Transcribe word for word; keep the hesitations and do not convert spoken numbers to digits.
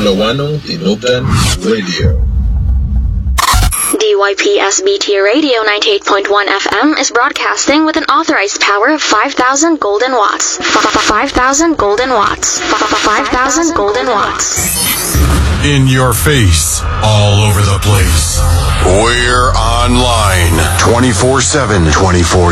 Fulawano Tinubdan Radio. D Y P S B T Radio ninety-eight point one F M is broadcasting with an authorized power of five thousand golden watts. five thousand golden watts. five thousand golden watts. In your face, all over the place. We're online twenty-four seven, twenty-four